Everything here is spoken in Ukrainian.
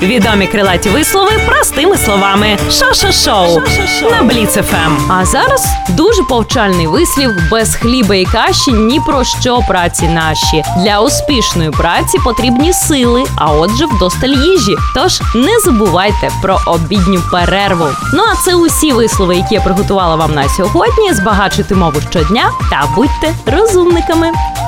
Відомі крилаті вислови простими словами. Шо-шо-шоу на Бліц ФМ. А зараз дуже повчальний вислів: без хліба і каші ні про що праці наші. Для успішної праці потрібні сили, а отже вдосталь їжі. Тож не забувайте про обідню перерву. Ну а це усі вислови, які я приготувала вам на сьогодні. Збагачуйте мову щодня та будьте розумниками.